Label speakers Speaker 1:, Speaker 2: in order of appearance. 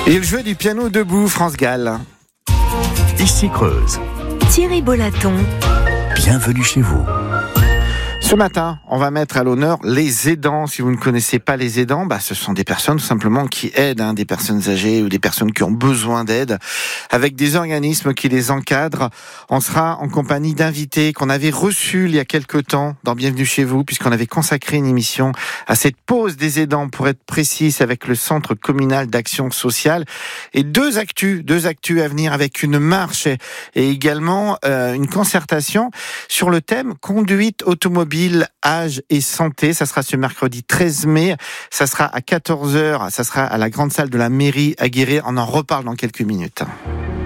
Speaker 1: Et il jouait du piano debout, France Gall.
Speaker 2: Ici Creuse.
Speaker 3: Thierry Bollaton.
Speaker 2: Bienvenue chez vous.
Speaker 1: Ce matin, on va mettre à l'honneur les aidants. Si vous ne connaissez pas les aidants, ce sont des personnes tout simplement qui aident, des personnes âgées ou des personnes qui ont besoin d'aide, avec des organismes qui les encadrent. On sera en compagnie d'invités qu'on avait reçus il y a quelque temps dans Bienvenue chez vous, puisqu'on avait consacré une émission à cette pause des aidants, pour être précis, avec le Centre communal d'action sociale. Et deux actus à venir, avec une marche et également une concertation sur le thème conduite automobile, âge et santé. Ça sera ce mercredi 13 mai. Ça sera à 14h. Ça sera à la grande salle de la mairie à Guéret. On en reparle dans quelques minutes.